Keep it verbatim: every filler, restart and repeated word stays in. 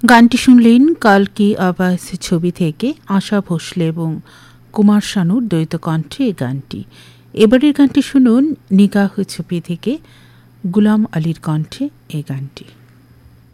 গানটি শুনলেন কাল কি আবাস ছবি থেকে আশা ভোসলে এবং কুমার শানুর দ্বৈত কণ্ঠে এই গানটি। এবারের গানটি শুনুন নিগাহ ছবি থেকে গুলাম আলীর কণ্ঠে এই গানটি।